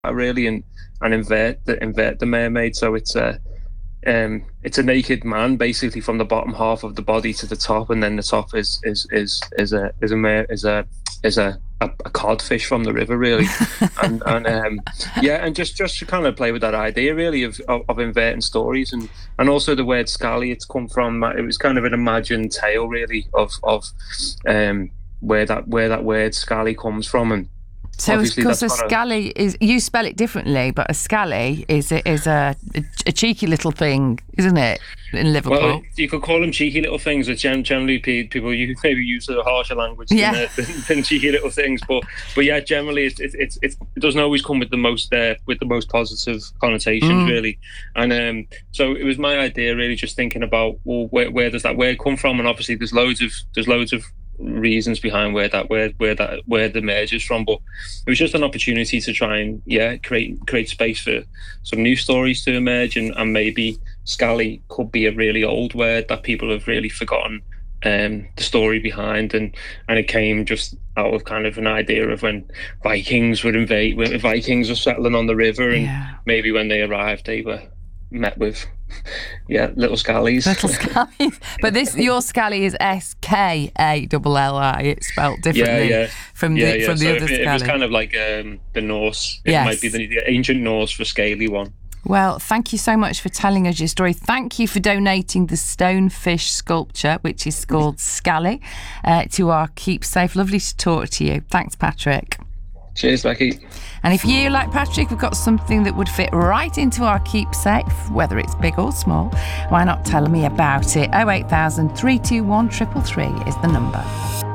really, and invert the mermaid. So it's a naked man basically from the bottom half of the body to the top, and then the top is a codfish from the river, really. And yeah, and just to kind of play with that idea really of inverting stories, and also the word scally, it's come from, it was kind of an imagined tale really of where that word scally comes from. And so, because a scally is, you spell it differently, but a scally is a cheeky little thing, isn't it, in Liverpool? Well, you could call them cheeky little things. Generally, people you maybe use a harsher language than cheeky little things. But yeah, generally, it doesn't always come with the most positive connotations, really. And so it was my idea, really, just thinking about, well, where does that word come from? And obviously, there's loads of reasons behind where the word emerges from, but it was just an opportunity to try and create space for some new stories to emerge, and maybe scally could be a really old word that people have really forgotten the story behind, and it came just out of kind of an idea of when Vikings were settling on the river, and maybe when they arrived they were met with little scallies. But your scally is SKALLI. It's spelled differently from the other scally. It was kind of like the Norse. It might be the ancient Norse for scaly one. Well, thank you so much for telling us your story. Thank you for donating the stonefish sculpture, which is called Scally, to our keepsake. Lovely to talk to you. Thanks, Patrick. Cheers, Becky. And if you, like Patrick, have got something that would fit right into our keepsake, whether it's big or small, why not tell me about it? 08000 321 333 is the number.